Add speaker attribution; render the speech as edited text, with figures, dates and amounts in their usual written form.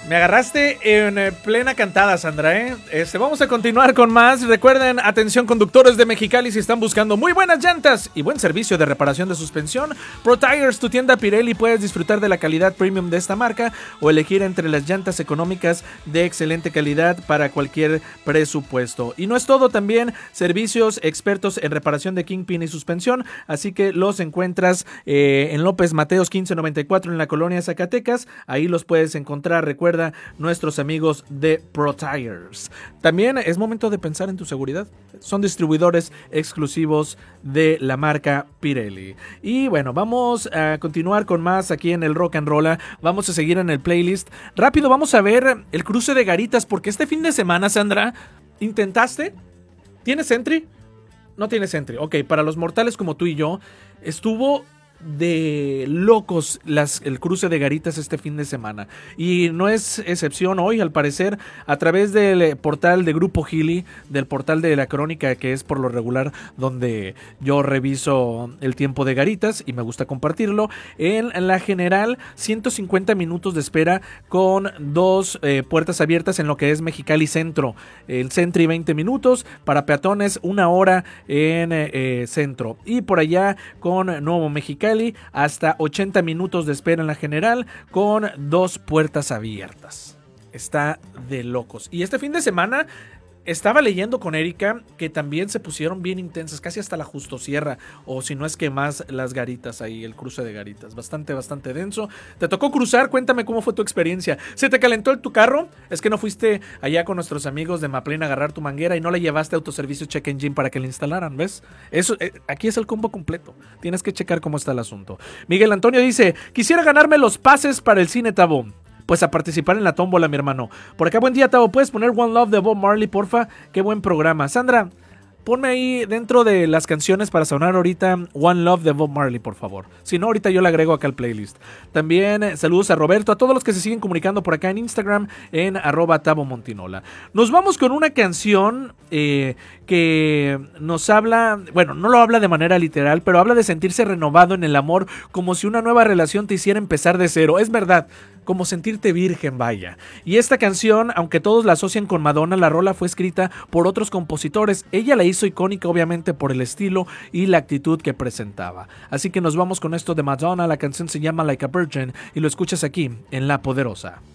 Speaker 1: Me agarraste en plena cantada, Sandra, ¿eh? Vamos a continuar con más. Recuerden, atención conductores de Mexicali, si están buscando muy buenas llantas y buen servicio de reparación de suspensión, Pro Tires, tu tienda Pirelli, puedes disfrutar de la calidad premium de esta marca o elegir entre las llantas económicas de excelente calidad para cualquier presupuesto. Y no es todo, también servicios expertos en reparación de Kingpin y suspensión, así que los encuentras en López Mateos 1594 en la colonia Zacatecas. Ahí los puedes encontrar. Recuerda, nuestros amigos de Pro Tires. También es momento de pensar en tu seguridad. Son distribuidores exclusivos de la marca Pirelli. Y bueno, vamos a continuar con más aquí en el Rock and Roll. Vamos a seguir en el playlist. Rápido, vamos a ver el cruce de garitas, porque este fin de semana, Sandra, ¿intentaste? ¿Tienes entry? No tienes entry. Ok, para los mortales como tú y yo, estuvo de locos el cruce de garitas este fin de semana, y no es excepción hoy. Al parecer, a través del portal de Grupo Gili, del portal de la Crónica, que es por lo regular donde yo reviso el tiempo de garitas y me gusta compartirlo, en la general 150 minutos de espera con dos puertas abiertas en lo que es Mexicali Centro, el Sentry 20 minutos, para peatones 1 hora en Centro, y por allá con Nuevo Mexicali hasta 80 minutos de espera en la general con 2 puertas abiertas. Está de locos. Y este fin de semana estaba leyendo con Erika que también se pusieron bien intensas, casi hasta la Justosierra, o si no es que más las garitas ahí, el cruce de garitas. Bastante denso. ¿Te tocó cruzar? Cuéntame cómo fue tu experiencia. ¿Se te calentó tu carro? Es que no fuiste allá con nuestros amigos de Maplin a agarrar tu manguera y no le llevaste a Autoservicio Check Engine para que le instalaran, ¿ves? Eso, aquí es el combo completo. Tienes que checar cómo está el asunto. Miguel Antonio dice: quisiera ganarme los pases para el cine, Tabo. Pues a participar en la tómbola, mi hermano. Por acá, buen día, Tavo. ¿Puedes poner One Love de Bob Marley, porfa? Qué buen programa. Sandra, ponme ahí dentro de las canciones para sonar ahorita One Love de Bob Marley, por favor. Si no, ahorita yo la agrego acá al playlist. También saludos a Roberto, a todos los que se siguen comunicando por acá en Instagram, en @TavoMontinola. Nos vamos con una canción que nos habla, bueno, no lo habla de manera literal, pero habla de sentirse renovado en el amor, como si una nueva relación te hiciera empezar de cero. Es verdad, como sentirte virgen, vaya. Y esta canción, aunque todos la asocian con Madonna, la rola fue escrita por otros compositores. Ella la hizo icónica, obviamente, por el estilo y la actitud que presentaba. Así que nos vamos con esto de Madonna. La canción se llama Like a Virgin y lo escuchas aquí en La Poderosa.